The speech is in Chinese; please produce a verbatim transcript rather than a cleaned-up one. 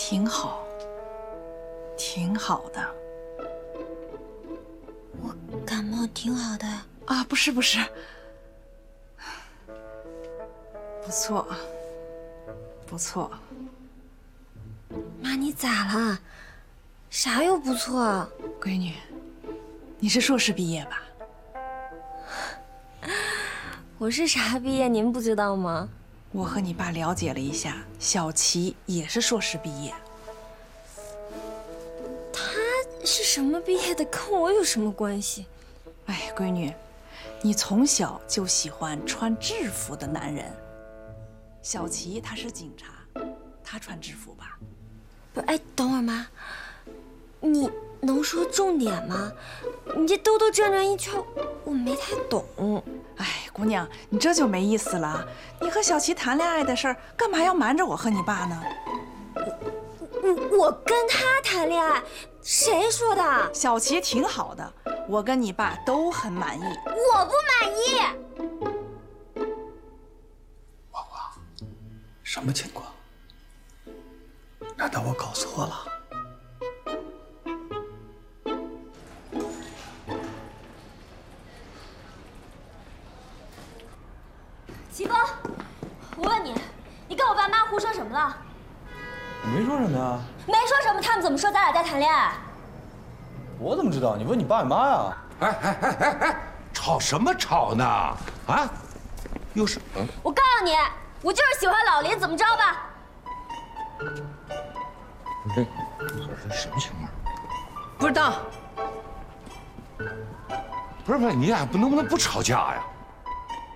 挺好，挺好的。 我感冒挺好的啊，不是不是，不错，不错。 妈，你咋了？啥又不错？ 闺女，你是硕士毕业吧？ 我是啥毕业？您不知道吗？ 我和你爸了解了一下，小齐也是硕士毕业。 他是什么毕业的，跟我有什么关系？ 哎，闺女，你从小就喜欢穿制服的男人。小齐他是警察，他穿制服吧？ 不，哎，等会儿妈，你能说重点吗？你这兜兜转转一圈，我没太懂。 哎，姑娘，你这就没意思了。你和小齐谈恋爱的事儿，干嘛要瞒着我和你爸呢？ 我我跟他谈恋爱，谁说的？ 小齐挺好的，我跟你爸都很满意。 我不满意。 娃娃，什么情况？难道我搞错了？ 齐峰，我问你，你跟我爸妈胡说什么了？ 我没说什么呀。 没说什么，他们怎么说咱俩在谈恋爱？ 我怎么知道？你问你爸你妈呀。 哎哎哎哎哎，吵什么吵呢？啊，又是嗯。 我告诉你，我就是喜欢老林，怎么着吧？ 这这什么情况？ 不知道。 不是不是，你俩不能不能不吵架呀？